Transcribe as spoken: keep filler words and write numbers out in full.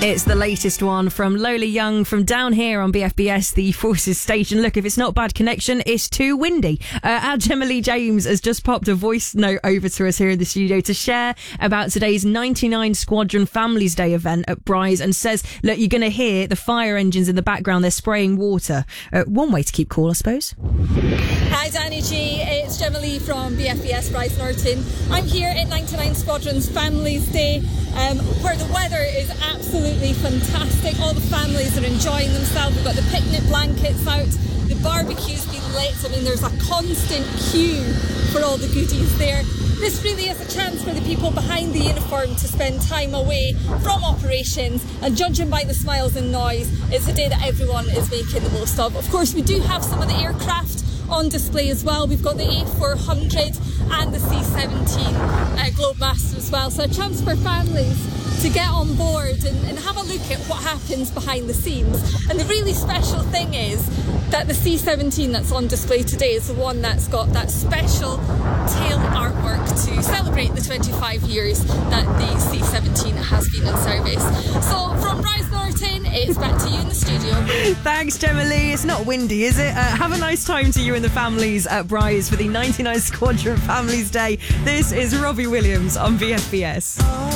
It's the latest one from Lola Young from down here on B F B S, the Forces station. Look, if it's not bad connection, it's too windy. Uh, our Gemma Lee James has just popped a voice note over to us here in the studio to share about today's ninety-nine Squadron Families Day event at Bryce, and says, look, you're going to hear the fire engines in the background. They're spraying water. Uh, one way to keep cool, I suppose. Hi Danny G, it's Gemma Lee from B F B S Bryce Norton. I'm here at ninety-nine Squadron's Families Day, um, where the weather is absolutely fantastic. All the families are enjoying themselves. We've got the picnic blankets out, the barbecue's been lit. I mean, there's a constant queue for all the goodies there. This really is a chance for the people behind the uniform to spend time away from operations, and judging by the smiles and noise, it's a day that everyone is making the most of. Of course, we do have some of the aircraft on display as well. We've got the A four hundred and the C seventeen uh, Globemaster as well, so a chance for families to get on board and, and have a look at what happens behind the scenes. And the really special thing is that the C seventeen that's on display today is the one that's got that special tail artwork to celebrate the twenty-five years that the C seventeen has been in service. So from Bryce Norton, it's back to you in the studio. Thanks, Gemma Lee. It's not windy, is it? Uh, have a nice time to you and the families at Bryce for the ninety-nine Squadron Families Day. This is Robbie Williams on V F B S.